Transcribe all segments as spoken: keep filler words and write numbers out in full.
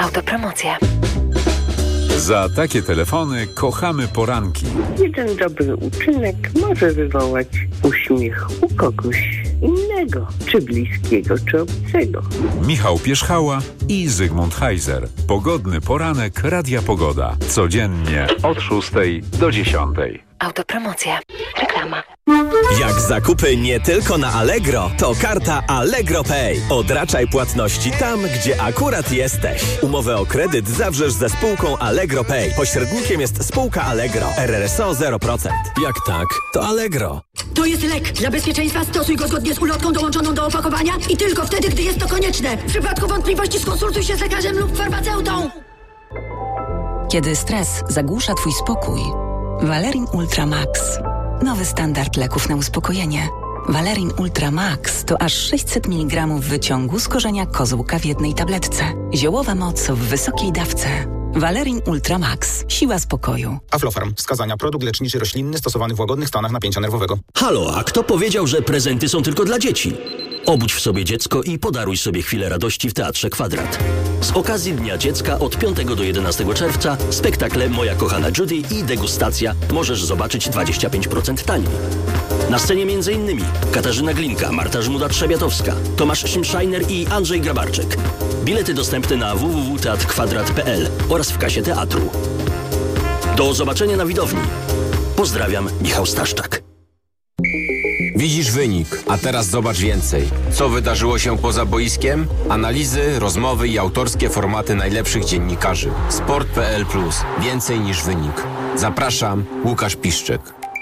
Autopromocja. Za takie telefony kochamy poranki. Jeden dobry uczynek może wywołać uśmiech u kogoś innego, czy bliskiego, czy obcego. Michał Pierzchała i Zygmunt Heiser. Pogodny poranek Radia Pogoda. Codziennie od szóstej do dziesiątej. Autopromocja. Reklama. Jak zakupy nie tylko na Allegro, to karta Allegro Pay. Odraczaj płatności tam, gdzie akurat jesteś. Umowę o kredyt zawrzesz ze spółką Allegro Pay. Pośrednikiem jest spółka Allegro. R R S O zero procent. Jak tak, to Allegro. To jest lek. Dla bezpieczeństwa stosuj go zgodnie z ulotką dołączoną do opakowania i tylko wtedy, gdy jest to konieczne. W przypadku wątpliwości skonsultuj się z lekarzem lub farmaceutą. Kiedy stres zagłusza Twój spokój, Valerin Ultra Max. Nowy standard leków na uspokojenie. Valerin Ultra Max to aż sześćset miligramów wyciągu z korzenia kozłka w jednej tabletce. Ziołowa moc w wysokiej dawce. Valerin Ultra Max. Siła spokoju. Aflofarm. Wskazania. Produkt leczniczy roślinny stosowany w łagodnych stanach napięcia nerwowego. Halo, a kto powiedział, że prezenty są tylko dla dzieci? Obudź w sobie dziecko i podaruj sobie chwilę radości w Teatrze Kwadrat. Z okazji Dnia Dziecka od piątego do jedenastego czerwca spektakle Moja kochana Judy i Degustacja możesz zobaczyć dwadzieścia pięć procent taniej. Na scenie m.in. Katarzyna Glinka, Marta Żmuda-Trzebiatowska, Tomasz Szymszajner i Andrzej Grabarczyk. Bilety dostępne na w w w kropka teatr kwadrat kropka p l oraz w kasie teatru. Do zobaczenia na widowni. Pozdrawiam, Michał Staszczak. Widzisz wynik, a teraz zobacz więcej. Co wydarzyło się poza boiskiem? Analizy, rozmowy i autorskie formaty najlepszych dziennikarzy. Sport kropka p l plus. Więcej niż wynik. Zapraszam, Łukasz Piszczek.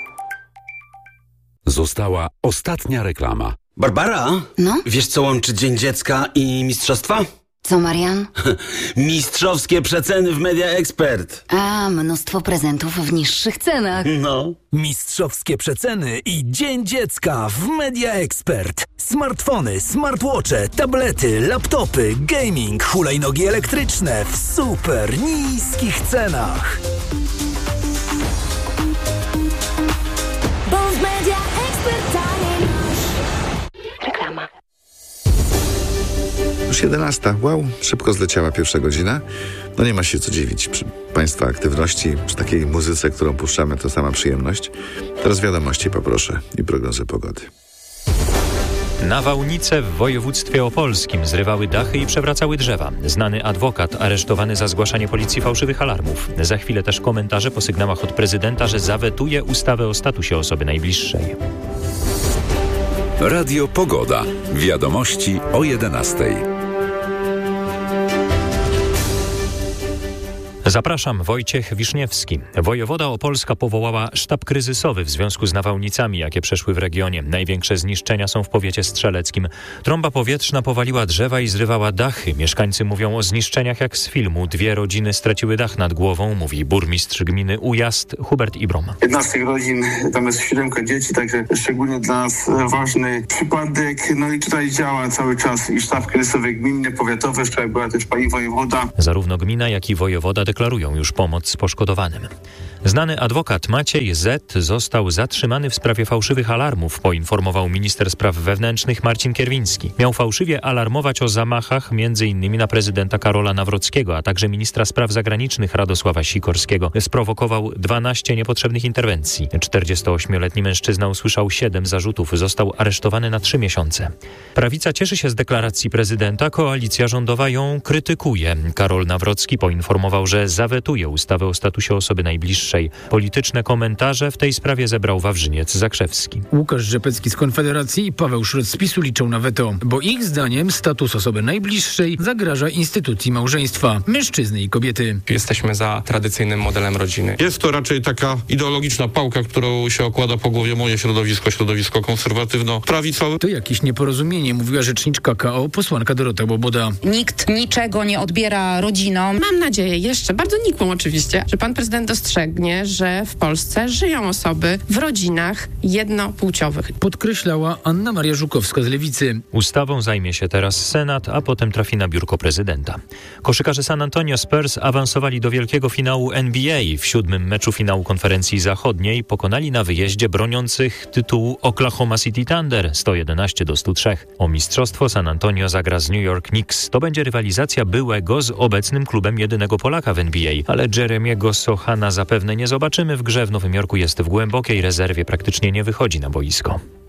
Została ostatnia reklama. Barbara? No? Wiesz, co łączy Dzień Dziecka i mistrzostwa? Co, Marian? Mistrzowskie przeceny w Media Expert. A, mnóstwo prezentów w niższych cenach. No. Mistrzowskie przeceny i Dzień Dziecka w Media Expert. Smartfony, smartwatche, tablety, laptopy, gaming, hulajnogi elektryczne w super niskich cenach. Bo w Media Expert taniej masz. Reklama. Już jedenasta. Wow, szybko zleciała pierwsza godzina. No nie ma się co dziwić. Przy Państwa aktywności, przy takiej muzyce, którą puszczamy, to sama przyjemność. Teraz wiadomości poproszę i prognozy pogody. Nawałnice w województwie opolskim zrywały dachy i przewracały drzewa. Znany adwokat aresztowany za zgłaszanie policji fałszywych alarmów. Za chwilę też komentarze po sygnałach od prezydenta, że zawetuje ustawę o statusie osoby najbliższej. Radio Pogoda. Wiadomości o jedenastej. Zapraszam, Wojciech Wiszniewski. Wojewoda opolska powołała sztab kryzysowy w związku z nawałnicami, jakie przeszły w regionie. Największe zniszczenia są w powiecie strzeleckim. Trąba powietrzna powaliła drzewa i zrywała dachy. Mieszkańcy mówią o zniszczeniach jak z filmu. Dwie rodziny straciły dach nad głową, mówi burmistrz gminy Ujazd Hubert Ibrom. piętnaście rodzin, tam jest siedemka dzieci, także szczególnie dla nas ważny przypadek. No i tutaj działa cały czas i sztab kryzysowy gminny, powiatowy, wczoraj była też pani wojewoda. Zarówno gmina, jak i wojewoda deklarują już pomoc poszkodowanym. Znany adwokat Maciej Z. został zatrzymany w sprawie fałszywych alarmów, poinformował minister spraw wewnętrznych Marcin Kierwiński. Miał fałszywie alarmować o zamachach m.in. na prezydenta Karola Nawrockiego, a także ministra spraw zagranicznych Radosława Sikorskiego. Sprowokował dwanaście niepotrzebnych interwencji. czterdziestoośmioletni mężczyzna usłyszał siedem zarzutów. Został aresztowany na trzy miesiące. Prawica cieszy się z deklaracji prezydenta, koalicja rządowa ją krytykuje. Karol Nawrocki poinformował, że zawetuje ustawę o statusie osoby najbliższej. Polityczne komentarze w tej sprawie zebrał Wawrzyniec Zakrzewski. Łukasz Rzepecki z Konfederacji i Paweł Szrot z PiSu liczą na weto, bo ich zdaniem status osoby najbliższej zagraża instytucji małżeństwa mężczyzny i kobiety. Jesteśmy za tradycyjnym modelem rodziny. Jest to raczej taka ideologiczna pałka, którą się okłada po głowie moje środowisko, środowisko konserwatywno-prawicowe. To jakieś nieporozumienie, mówiła rzeczniczka K O, posłanka Dorota Łoboda. Nikt niczego nie odbiera rodzinom. Mam nadzieję jeszcze wierzę, bardzo nikłą oczywiście, że pan prezydent dostrzegnie, że w Polsce żyją osoby w rodzinach jednopłciowych. Podkreślała Anna Maria Żukowska z Lewicy. Ustawą zajmie się teraz Senat, a potem trafi na biurko prezydenta. Koszykarze San Antonio Spurs awansowali do wielkiego finału N B A. W siódmym meczu finału konferencji zachodniej pokonali na wyjeździe broniących tytułu Oklahoma City Thunder sto jedenaście do stu trzech. O mistrzostwo San Antonio zagra z New York Knicks. To będzie rywalizacja byłego z obecnym klubem jedynego Polaka w N B A, ale Jeremiego Sochana zapewne nie zobaczymy w grze. W Nowym Jorku jest w głębokiej rezerwie, praktycznie nie wychodzi na boisko.